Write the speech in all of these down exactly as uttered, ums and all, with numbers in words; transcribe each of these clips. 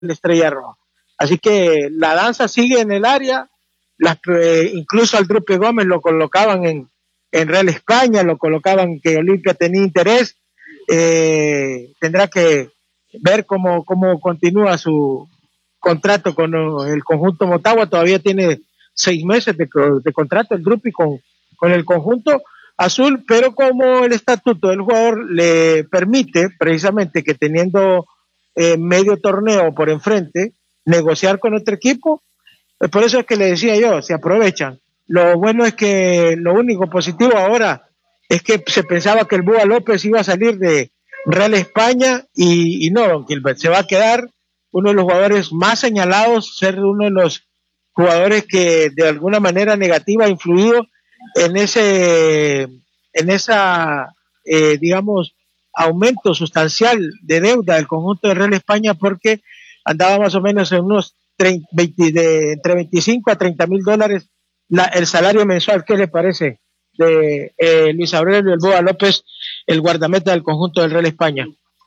Estrella Roja. Así que la danza sigue en el área, las, eh, incluso al Drupe Gómez lo colocaban en, en Real España, lo colocaban que Olimpia tenía interés, eh, tendrá que ver cómo, cómo continúa su contrato con el conjunto Motagua, todavía tiene seis meses de, de contrato el Drupi con, con el conjunto azul, pero como el estatuto del jugador le permite precisamente que teniendo eh, medio torneo por enfrente, negociar con otro equipo, eh, por eso es que le decía yo, se aprovechan. Lo bueno es que lo único positivo ahora es que se pensaba que el Búa López iba a salir de Real España y, y no, don Gilbert, se va a quedar uno de los jugadores más señalados, ser uno de los jugadores que de alguna manera negativa ha influido en ese, en esa, eh, digamos, aumento sustancial de deuda del conjunto de Real España, porque andaba más o menos en unos treinta, veinte, de, entre veinticinco a treinta mil dólares la, el salario mensual. ¿Qué le parece de eh, Luis Aurelio El Búa López, el guardameta del conjunto del Real España?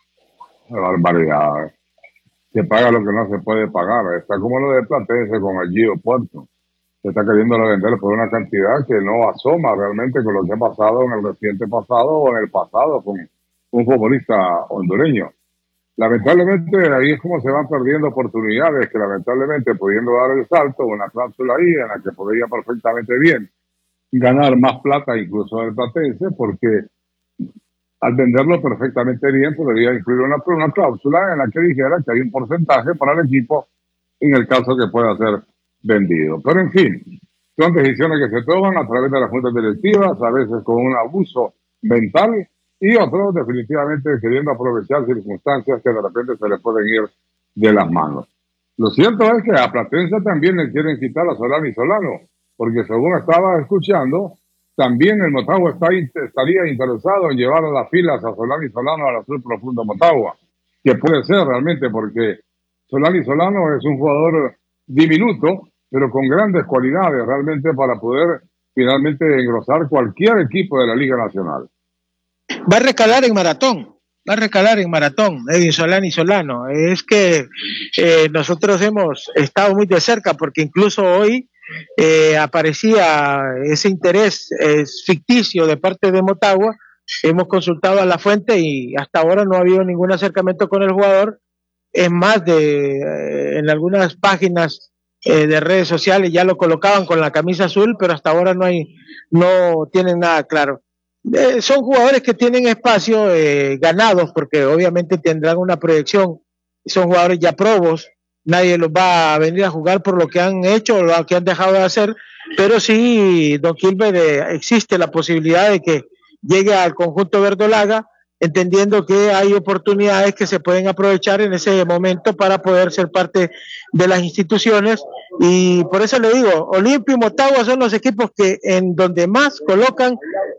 Una barbaridad. Se paga lo que no se puede pagar. Está como lo de Platense con el Gio Puerto. Se está queriendo vender por una cantidad que no asoma realmente con lo que ha pasado en el reciente pasado o en el pasado con un futbolista hondureño. Lamentablemente ahí es como se van perdiendo oportunidades que lamentablemente pudiendo dar el salto, una cláusula ahí en la que podría perfectamente bien ganar más plata incluso del Platense, porque al venderlo perfectamente bien podría incluir una, una cláusula en la que dijera que hay un porcentaje para el equipo en el caso que pueda ser vendido. Pero en fin, son decisiones que se toman a través de las juntas directivas, a veces con un abuso mental y otros definitivamente queriendo aprovechar circunstancias que de repente se le pueden ir de las manos. Lo cierto es que a Platense también le quieren quitar a Solani Solano, porque según estaba escuchando, también el Motagua está, estaría interesado en llevar a las filas a Solani Solano al Azul Profundo Motagua, que puede ser realmente porque Solani Solano es un jugador diminuto, pero con grandes cualidades realmente para poder finalmente engrosar cualquier equipo de la Liga Nacional. Va a recalar en Maratón, va a recalar en Maratón, Edwin Solani Solano. Es que eh, nosotros hemos estado muy de cerca porque incluso hoy eh, aparecía ese interés eh, ficticio de parte de Motagua. Hemos consultado a la fuente y hasta ahora no ha habido ningún acercamiento con el jugador. Es más, de eh, en algunas páginas eh, de redes sociales ya lo colocaban con la camisa azul, pero hasta ahora no hay, no tienen nada claro. Eh, son jugadores que tienen espacio eh, ganados, porque obviamente tendrán una proyección, son jugadores ya probos, nadie los va a venir a jugar por lo que han hecho o lo que han dejado de hacer, pero sí, don Gilbert, eh, existe la posibilidad de que llegue al conjunto verdolaga, entendiendo que hay oportunidades que se pueden aprovechar en ese momento para poder ser parte de las instituciones, y por eso le digo, Olimpia y Motagua son los equipos que en donde más colocan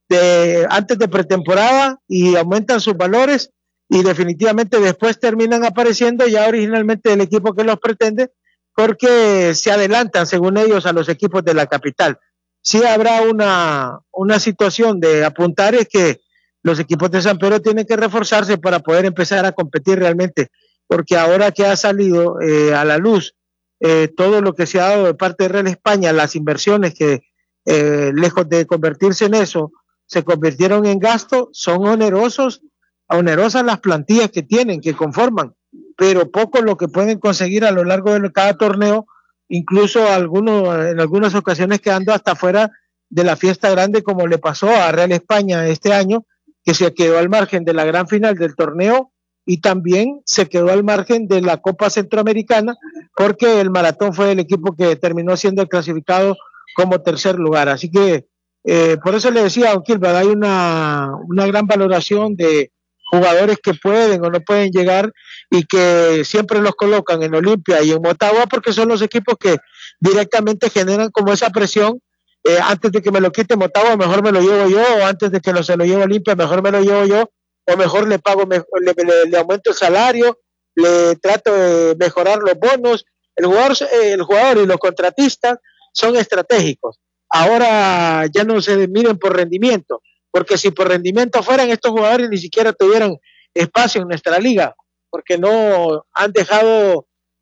de, antes de pretemporada y aumentan sus valores, y definitivamente después terminan apareciendo ya originalmente el equipo que los pretende, porque se adelantan según ellos a los equipos de la capital. Sí habrá una, una situación de apuntar, es que los equipos de San Pedro tienen que reforzarse para poder empezar a competir realmente, porque ahora que ha salido eh, a la luz eh, todo lo que se ha dado de parte de Real España, las inversiones que eh, lejos de convertirse en eso, se convirtieron en gasto, son onerosos, onerosas las plantillas que tienen, que conforman, pero poco lo que pueden conseguir a lo largo de cada torneo, incluso algunos, en algunas ocasiones quedando hasta fuera de la fiesta grande, como le pasó a Real España este año, que se quedó al margen de la gran final del torneo y también se quedó al margen de la Copa Centroamericana, porque el Maratón fue el equipo que terminó siendo el clasificado como tercer lugar. Así que eh, por eso le decía a don Gilbert, hay una, una gran valoración de jugadores que pueden o no pueden llegar y que siempre los colocan en Olimpia y en Motagua, porque son los equipos que directamente generan como esa presión. Eh, antes de que me lo quite Motagua, mejor me lo llevo yo, o antes de que no se lo lleve Olimpia, mejor me lo llevo yo, o mejor le pago, mejor, le, le, le aumento el salario, le trato de mejorar los bonos. El jugador, eh, el jugador y los contratistas son estratégicos. Ahora ya no se miren por rendimiento, porque si por rendimiento fueran, estos jugadores ni siquiera tuvieran espacio en nuestra liga, porque no han dejado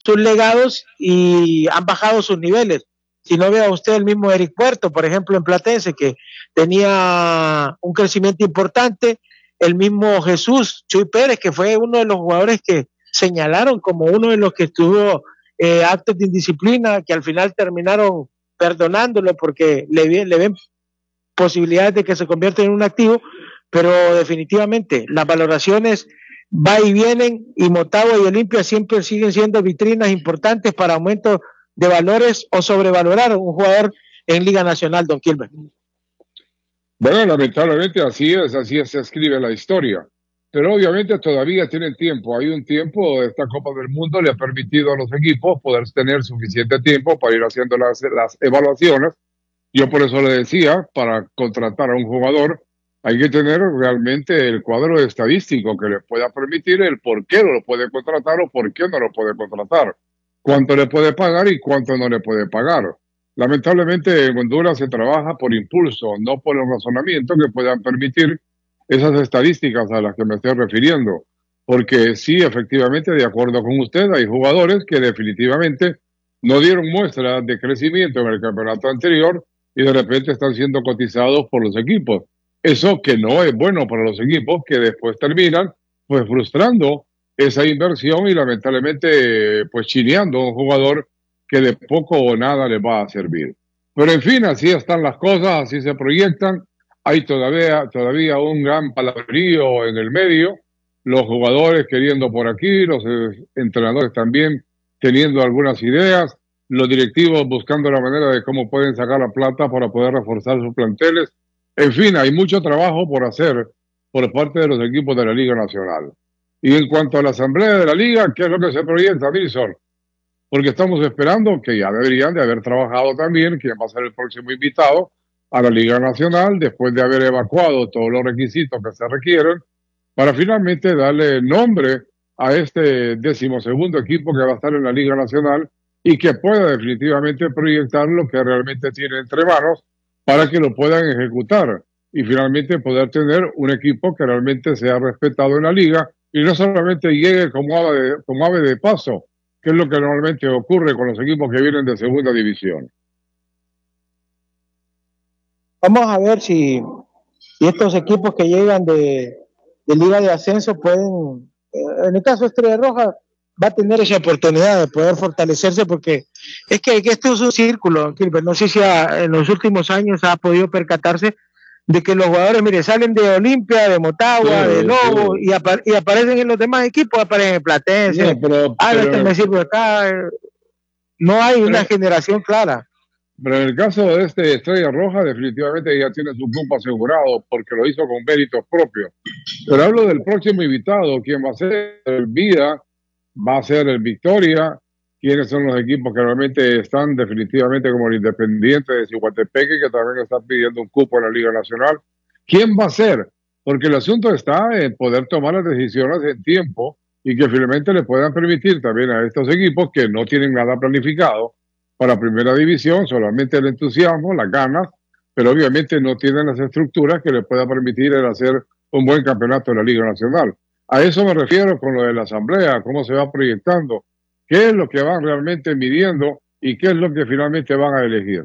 sus legados y han bajado sus niveles. Si no vea usted el mismo Eric Puerto, por ejemplo, en Platense, que tenía un crecimiento importante, el mismo Jesús Chuy Pérez, que fue uno de los jugadores que señalaron como uno de los que estuvo eh, actos de indisciplina, que al final terminaron perdonándolo porque le, le ven posibilidades de que se convierta en un activo, pero definitivamente las valoraciones va y vienen, y Motagua y Olimpia siempre siguen siendo vitrinas importantes para aumento de valores o sobrevalorar a un jugador en Liga Nacional, don Kilmer. Bueno, lamentablemente así es, así es, se escribe la historia. Pero obviamente todavía tienen tiempo. Hay un tiempo, esta Copa del Mundo le ha permitido a los equipos poder tener suficiente tiempo para ir haciendo las, las evaluaciones. Yo por eso le decía, para contratar a un jugador, hay que tener realmente el cuadro estadístico que le pueda permitir el por qué no lo puede contratar o por qué no lo puede contratar, cuánto le puede pagar y cuánto no le puede pagar. Lamentablemente en Honduras se trabaja por impulso, no por el razonamiento que puedan permitir esas estadísticas a las que me estoy refiriendo. Porque sí, efectivamente, de acuerdo con usted, hay jugadores que definitivamente no dieron muestras de crecimiento en el campeonato anterior y de repente están siendo cotizados por los equipos. Eso que no es bueno para los equipos, que después terminan pues frustrando esa inversión y lamentablemente pues chineando a un jugador que de poco o nada les va a servir. Pero en fin, así están las cosas, así se proyectan. Hay todavía, todavía un gran palabrío en el medio, los jugadores queriendo por aquí, los eh, entrenadores también teniendo algunas ideas, los directivos buscando la manera de cómo pueden sacar la plata para poder reforzar sus planteles. En fin, hay mucho trabajo por hacer por parte de los equipos de la Liga Nacional. Y en cuanto a la asamblea de la Liga, ¿qué es lo que se proyecta, Wilson? Porque estamos esperando que ya deberían de haber trabajado también quién va a ser el próximo invitado a la Liga Nacional después de haber evacuado todos los requisitos que se requieren para finalmente darle nombre a este decimosegundo equipo que va a estar en la Liga Nacional y que pueda definitivamente proyectar lo que realmente tiene entre manos para que lo puedan ejecutar y finalmente poder tener un equipo que realmente sea respetado en la liga y no solamente llegue como ave de, como ave de paso, que es lo que normalmente ocurre con los equipos que vienen de segunda división. Vamos a ver si, si estos equipos que llegan de, de Liga de Ascenso pueden, en el caso de Estrella Roja, va a tener esa oportunidad de poder fortalecerse, porque es que, que esto es un círculo, Gilbert. No sé si a, en los últimos años ha podido percatarse de que los jugadores, mire, salen de Olimpia, de Motagua, sí, de Lobo, sí. y, apa y aparecen en los demás equipos, aparecen en Platense, no, pero, ah, pero, este me sirve acá. No hay pero, una generación clara. Pero en el caso de este Estrella Roja, definitivamente ya tiene su grupo asegurado, porque lo hizo con méritos propios. Pero hablo del próximo invitado, quien va a ser el Vida, va a ser el Victoria, quiénes son los equipos que realmente están definitivamente como el Independiente de Cihuatepeque, que también está pidiendo un cupo en la Liga Nacional. ¿Quién va a ser? Porque el asunto está en poder tomar las decisiones en tiempo y que finalmente le puedan permitir también a estos equipos que no tienen nada planificado para primera división, solamente el entusiasmo, las ganas, pero obviamente no tienen las estructuras que les pueda permitir el hacer un buen campeonato en la Liga Nacional. A eso me refiero con lo de la asamblea, cómo se va proyectando, qué es lo que van realmente midiendo y qué es lo que finalmente van a elegir.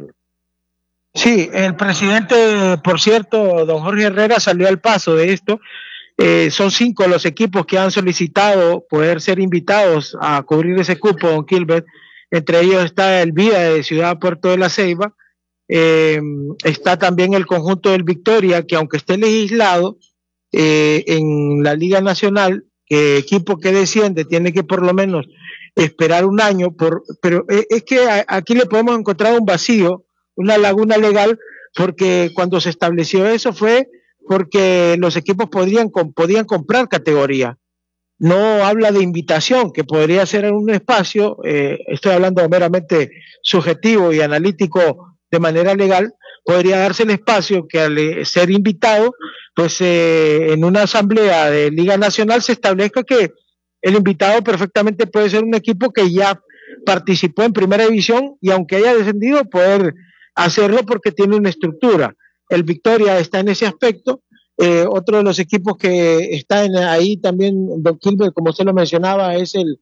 Sí, el presidente, por cierto, don Jorge Herrera, salió al paso de esto. Eh, son cinco los equipos que han solicitado poder ser invitados a cubrir ese cupo, don Gilbert. Entre ellos está el Vida de Ciudad Puerto de la Ceiba, eh, está también el conjunto del Victoria, que aunque esté legislado eh, en la Liga Nacional, que equipo que desciende tiene que por lo menos esperar un año, por, pero eh, es que a, aquí le podemos encontrar un vacío, una laguna legal, porque cuando se estableció eso fue porque los equipos podrían, podían comprar categoría. No habla de invitación, que podría ser en un espacio, eh, estoy hablando meramente subjetivo y analítico de manera legal, podría darse el espacio que al ser invitado, pues eh, en una asamblea de Liga Nacional se establezca que el invitado perfectamente puede ser un equipo que ya participó en primera división y aunque haya descendido, poder hacerlo porque tiene una estructura. El Victoria está en ese aspecto. Eh, otro de los equipos que está en, ahí también, don Gilbert, como usted lo mencionaba, es el,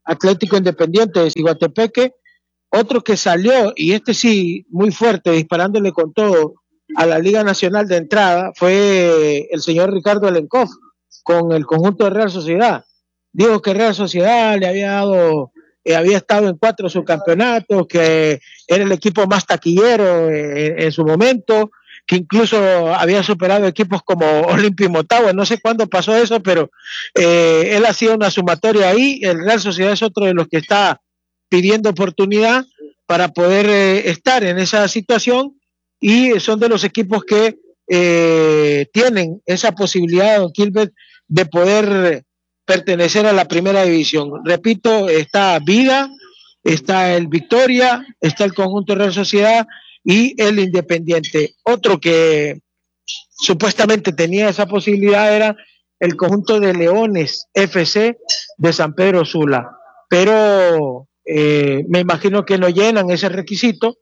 Atlético Independiente de Ciguatepeque. Otro que salió, y este sí, muy fuerte, disparándole con todo a la Liga Nacional de entrada, fue el señor Ricardo Alencoff, con el conjunto de Real Sociedad. Dijo que Real Sociedad le había dado, eh, había estado en cuatro subcampeonatos, que era el equipo más taquillero en, en su momento, que incluso había superado equipos como Olimpia y Motagua. No sé cuándo pasó eso, pero eh, él hacía una sumatoria ahí. El Real Sociedad es otro de los que está pidiendo oportunidad para poder eh, estar en esa situación, y son de los equipos que eh, tienen esa posibilidad, don Gilbert, de poder pertenecer a la primera división. Repito, está Vida, está el Victoria, está el conjunto Real Sociedad y el Independiente. Otro que supuestamente tenía esa posibilidad era el conjunto de Leones F C de San Pedro Sula, pero eh, me imagino que no llenan ese requisito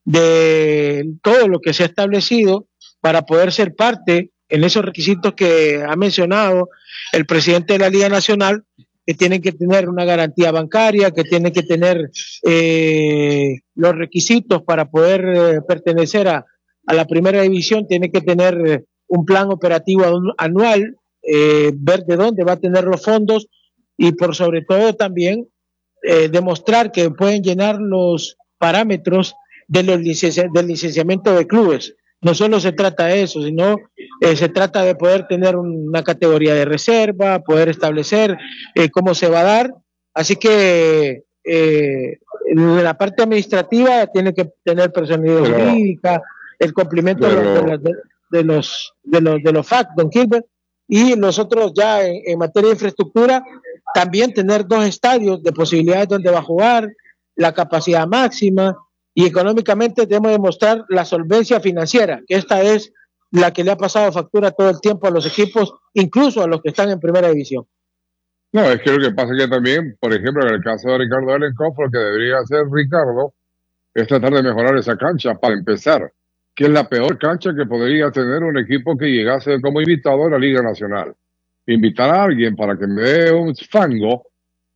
de todo lo que se ha establecido para poder ser parte en esos requisitos que ha mencionado el presidente de la Liga Nacional, que tienen que tener una garantía bancaria, que tienen que tener eh, los requisitos para poder eh, pertenecer a, a la primera división, tienen que tener eh, un plan operativo anual, eh, ver de dónde va a tener los fondos y por sobre todo también eh, demostrar que pueden llenar los parámetros de los licenci- del licenciamiento de clubes. No solo se trata de eso, sino eh, se trata de poder tener una categoría de reserva, poder establecer eh, cómo se va a dar. Así que eh, la parte administrativa tiene que tener personalidad pero, jurídica, el cumplimiento pero, de, los, de, de los de los de los F A C, don Gilbert, y nosotros ya en, en materia de infraestructura también tener dos estadios de posibilidades donde va a jugar, la capacidad máxima. Y económicamente debemos demostrar la solvencia financiera, que esta es la que le ha pasado factura todo el tiempo a los equipos, incluso a los que están en primera división. No, es que lo que pasa es que también, por ejemplo, en el caso de Ricardo Alencoff, lo que debería hacer Ricardo es tratar de mejorar esa cancha para empezar, que es la peor cancha que podría tener un equipo que llegase como invitado a la Liga Nacional. Invitar a alguien para que me dé un fango,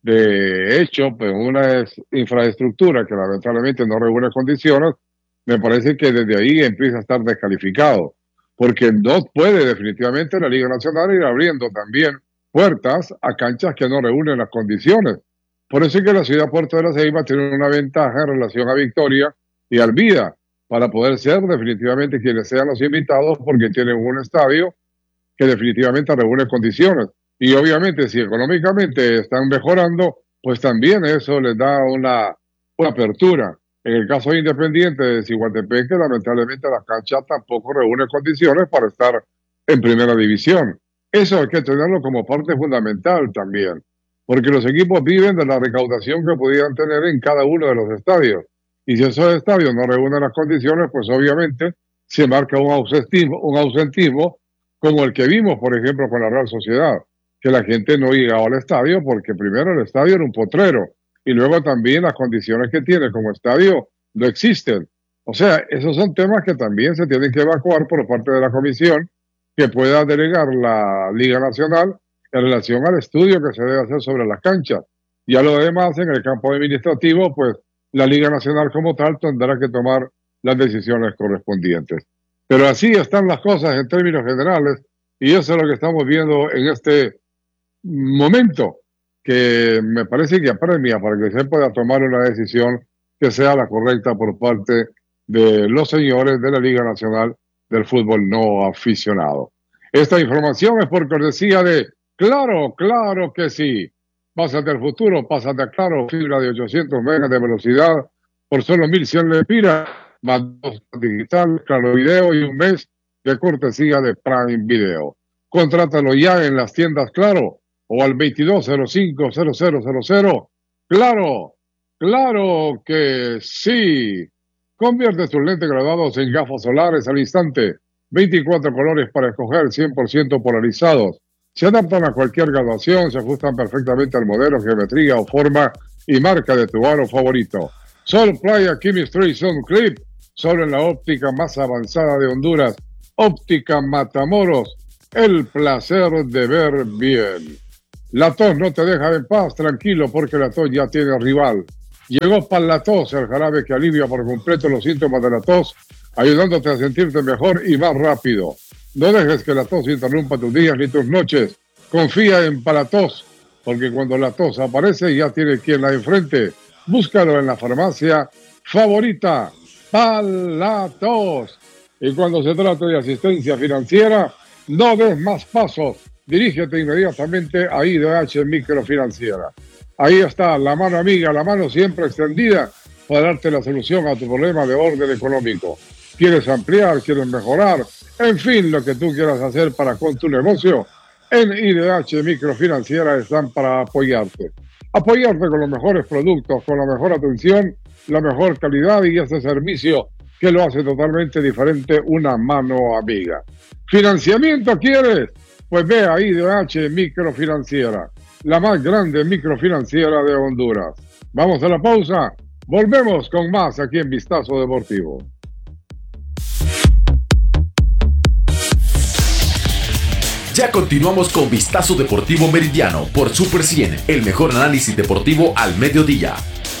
de hecho, pues una infraestructura que lamentablemente no reúne condiciones, me parece que desde ahí empieza a estar descalificado, porque no puede definitivamente la Liga Nacional ir abriendo también puertas a canchas que no reúnen las condiciones. Por eso es que la ciudad Puerto de la Ceiba tiene una ventaja en relación a Victoria y al Vida, para poder ser definitivamente quienes sean los invitados, porque tienen un estadio que definitivamente reúne condiciones. Y obviamente si económicamente están mejorando, pues también eso les da una, una apertura. En el caso de Independiente de Ciguatepeque, lamentablemente la cancha tampoco reúne condiciones para estar en primera división. Eso hay que tenerlo como parte fundamental también, porque los equipos viven de la recaudación que podían tener en cada uno de los estadios. Y si esos estadios no reúnen las condiciones, pues obviamente se marca un ausentismo, un ausentismo como el que vimos, por ejemplo, con la Real Sociedad, que la gente no llegaba al estadio porque primero el estadio era un potrero y luego también las condiciones que tiene como estadio no existen. O sea, esos son temas que también se tienen que evacuar por parte de la comisión que pueda delegar la Liga Nacional en relación al estudio que se debe hacer sobre las canchas. Y a lo demás, en el campo administrativo, pues la Liga Nacional como tal tendrá que tomar las decisiones correspondientes. Pero así están las cosas en términos generales y eso es lo que estamos viendo en este momento, que me parece que apremia para que se pueda tomar una decisión que sea la correcta por parte de los señores de la Liga Nacional del Fútbol No Aficionado. Esta información es por cortesía de Claro, claro que sí. Pásate al futuro, pásate a Claro, fibra de ochocientos megas de velocidad por solo mil cien lempiras, más dos digital, Claro Video y un mes de cortesía de Prime Video. Contrátalo ya en las tiendas Claro o al veintidós cero cinco cero cero cero cero. Claro, claro que sí. Convierte tus lentes graduados en gafas solares al instante. veinticuatro colores para escoger, cien por ciento polarizados. Se adaptan a cualquier graduación, se ajustan perfectamente al modelo, geometría o forma y marca de tu aro favorito. Sol Playa Chemistry Sun Clip, solo en la óptica más avanzada de Honduras. Óptica Matamoros, el placer de ver bien. La tos no te deja en paz, tranquilo, porque la tos ya tiene rival. Llegó Palatos, el jarabe que alivia por completo los síntomas de la tos, ayudándote a sentirte mejor y más rápido. No dejes que la tos interrumpa tus días ni tus noches. Confía en Palatos, porque cuando la tos aparece ya tiene quien la enfrente. Búscalo en la farmacia favorita, Palatos. Y cuando se trata de asistencia financiera, no des más pasos. Dirígete inmediatamente a I D H Microfinanciera. Ahí está, la mano amiga, la mano siempre extendida para darte la solución a tu problema de orden económico. ¿Quieres ampliar? ¿Quieres mejorar? En fin, lo que tú quieras hacer para con tu negocio, en I D H Microfinanciera están para apoyarte. Apoyarte con los mejores productos, con la mejor atención, la mejor calidad y ese servicio que lo hace totalmente diferente, una mano amiga. ¿Financiamiento quieres? Pues ve a I D H Microfinanciera, la más grande microfinanciera de Honduras. Vamos a la pausa, volvemos con más aquí en Vistazo Deportivo. Ya continuamos con Vistazo Deportivo Meridiano por Super cien, el mejor análisis deportivo al mediodía.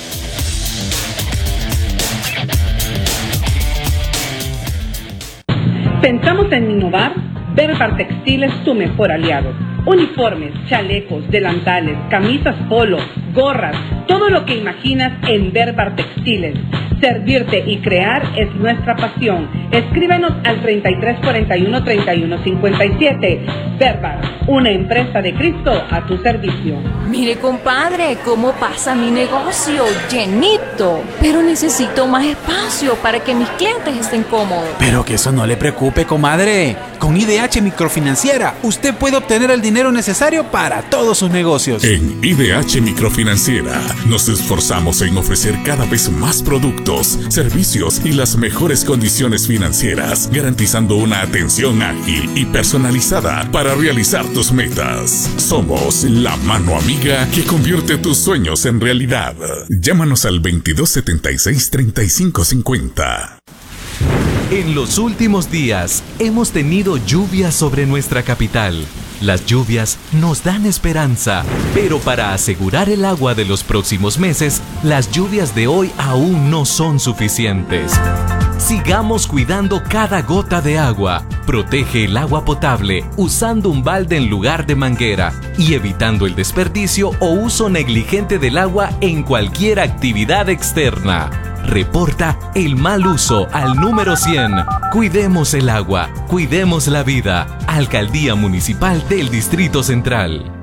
Pensamos en innovar. Berbar Textil es tu mejor aliado. Uniformes, chalecos, delantales, camisas polo, gorras, todo lo que imaginas en Berbar Textiles. Servirte y crear es nuestra pasión. Escríbenos al treinta y tres cuarenta y uno, treinta y uno cincuenta y siete. Berbar, una empresa de Cristo a tu servicio. Mire, compadre, cómo pasa mi negocio, llenito. Pero necesito más espacio para que mis clientes estén cómodos. Pero que eso no le preocupe, comadre. Con I D H Microfinanciera, usted puede obtener el dinero necesario para todos sus negocios. En I D H Microfinanciera nos esforzamos en ofrecer cada vez más productos, servicios y las mejores condiciones financieras, garantizando una atención ágil y personalizada para realizar tus metas. Somos la mano amiga que convierte tus sueños en realidad. Llámanos al veintidós setenta y seis, treinta y cinco cincuenta. En los últimos días hemos tenido lluvias sobre nuestra capital. Las lluvias nos dan esperanza, pero para asegurar el agua de los próximos meses, las lluvias de hoy aún no son suficientes. Sigamos cuidando cada gota de agua. Protege el agua potable usando un balde en lugar de manguera y evitando el desperdicio o uso negligente del agua en cualquier actividad externa. Reporta el mal uso al número cien. Cuidemos el agua, cuidemos la vida. Alcaldía Municipal del Distrito Central.